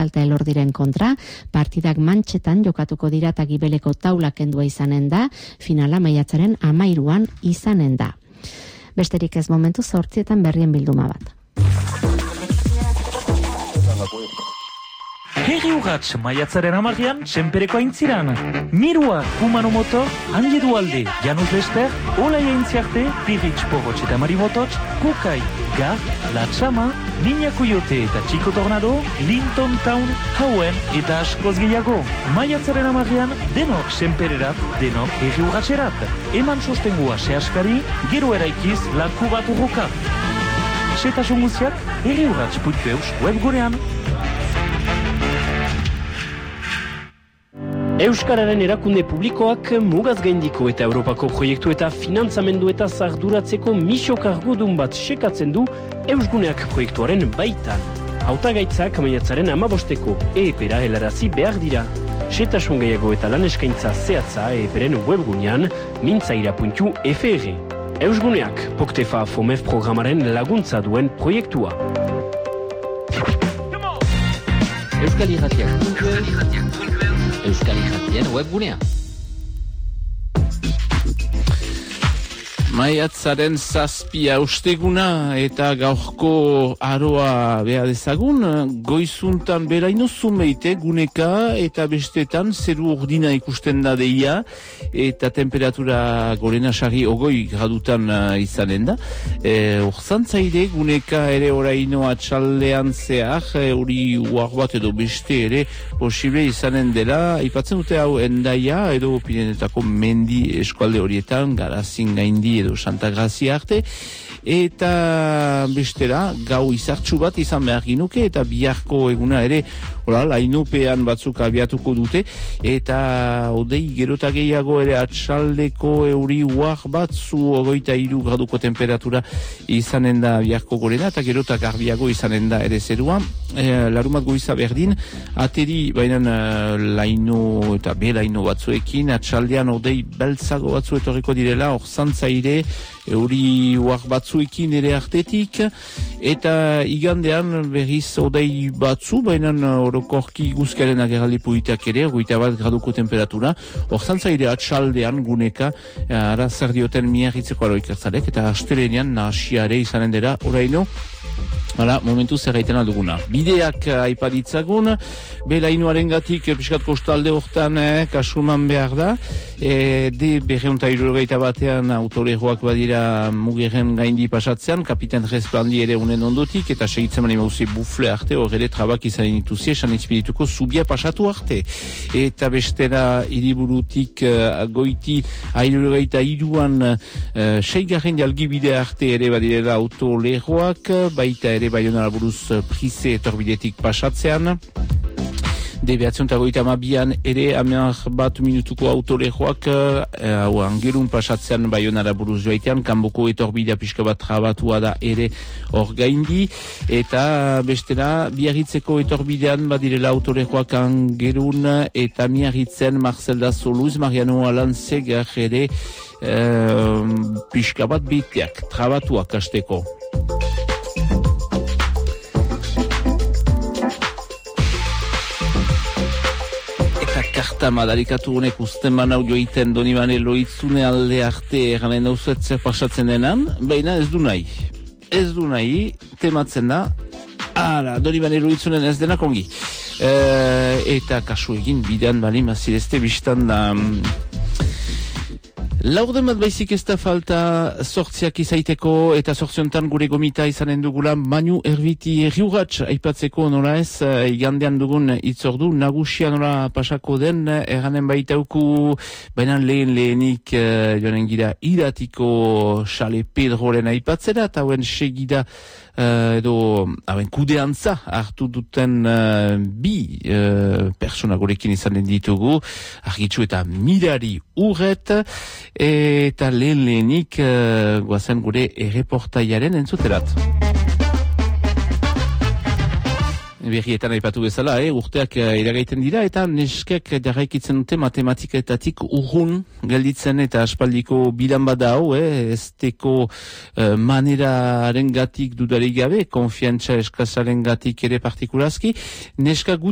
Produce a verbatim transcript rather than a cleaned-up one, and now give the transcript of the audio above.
Salta Elordiren kontra, partidak Mantxetan jokatuko dira eta Gibeleko taula kendua izanen da, finala maiatzaren amairuan izanen da. Besterik ez momentu zortzietan berrien bilduma bat. Herri urratx, maiatzaren amarrian, Senpereko aintziran. Mirua, Kumano Motor, Angie Dualde, Janus Lester, Olai Aintziarte, Pirritx Porrotx eta Marimotots, Kukai, Gar, La Chama, Niña Coyote eta Chico Tornado, Linton Town, Hauen eta askoz gehiago. Maiatzaren amarrian, denok Senpererat, denok herri urratxerat. Eman sostengua sehaskari, gero eraikiz laku bat urruka. Setasun guziak, herri urratx puntu eus webgunean. Euskararen erakunde publikoak mugaz gaindiko eta Europako proiektu eta finantzamendu eta zarduratzeko misio kargudun bat sekatzen du Eusguneak proiektuaren baitan. Hautagaitzak maiatzaren amabosteko E E P-ra helarazi behar dira. Setasun gehiago eta lan eskaintza zehatza E E P-ren webgunean mintzaira puntu F R. Eusguneak, Poktefa Fomef programaren laguntza duen proiektua. Euskal Irratiak. Euskal Irratien webgunea. Maiatzaren zazpia usteguna eta gaurko aroa beha dezagun, goizuntan beraino zumeite guneka eta bestetan zeru urdina ikusten da deia eta temperatura gorena sari ogoi gradutan uh, izanen da. E, Orzantzaire guneka ere oraino atxaldean zehar, hori uar bat edo beste ere posible izanen dela. Ipatzen dute hau Endaia edo Pirinetako mendi eskualde horietan, Garazin gaindi edo Santa Grazia arte, eta bestera gau izartxu bat izan behar ginuke, eta biharko eguna ere hola, lainupean batzuk abiatuko dute, eta odei gerota gehiago ere atxaldeko euri uar batzu ogoita hiru graduko temperatura izanen da biharko gorena, eta gerota garbiago izanen da ere zerua. E, larumat goiza berdin, ateri bainan uh, laino eta be laino batzuekin, atxaldean odei beltzago batzu etorriko direla, Orzantzaire, euri uar batzuekin ere artetik, eta igandean berriz odei batzu, bainan orokorki guzkaren agerraldi puitak ere, goita bat graduko temperatura, Orzantzaire atxaldean guneka, ara zer dioten miarritzeko aloikertzarek, eta astelenean nahasiare izanen dira, oraino, hala, momentu zer gaiten alduguna. Bideak aipaditzagun, belainuaren gatik piskat kostalde hortan eh, kasuman behar da, e, de berreunta irurogeita batean autolejoak badira Mugerren gaindi pasatzean, Kapiten Resplandí ere unen ondotik, eta segitzen mani mauze bufle arte, hor ere trabak izan inituzi, esan izpidituko zubia pasatu arte. Eta bestera hiriburutik uh, goiti irurogeita iruan uh, seigarren jalgibide arte ere badirela autolejoak, baita ere Baionara buruz Prize etorbidetik pasatzean. De behatzen eta goita amabian ere amear bat minutuko autolejoak hau uh, angerun pasatzean Baionara buruz joaitean, kanboko etorbidea pixka bat trabatua da ere hor gaindi, eta bestera Biarritzeko etorbidean badirela autolejoak angerun eta Miarritzen Marcel Dazo Luis Mariano Alanzegar ere uh, pixka bat biteak trabatuak hasteko. Karta madarikatu honek usten banau joiten Donibane Loitzune alde arte eranen dauzet pasatzen denan, baina ez du nahi. Ez du nahi, tematzen da, ara, Donibane Loitzunen ez denak ongi. E, eta kasu egin bidean bali mazirezte biztan da... Laurden bat baizik ez da falta sortziak izaiteko eta sortziontan gure gomita izanen dugula Manu Erbiti erriuratx aipatzeko nola ez, igandean dugun itzordu nagusia nola pasako den, erranen baitauku, baina lehen lehenik uh, joanen gira iratiko Xale Pedroren aipatzera, eta hauen segida Uh, edo hauen kudeantza hartu duten uh, bi uh, persona gorekin izanen ditugu, argitxu eta mirari urret, eta lehen lehenik uh, guazen gure erreportaiaren entzuterat. Berrietan aipatu bezala, eh, urteak uh, iragaiten dira, eta neskek jarraikitzen dute matematiketatik urrun gelditzen eta aspaldiko bilan bada hau, eh, ez teko uh, maneraren gatik dudarik gabe, konfiantza eskazaren gatik ere partikulazki, neska gut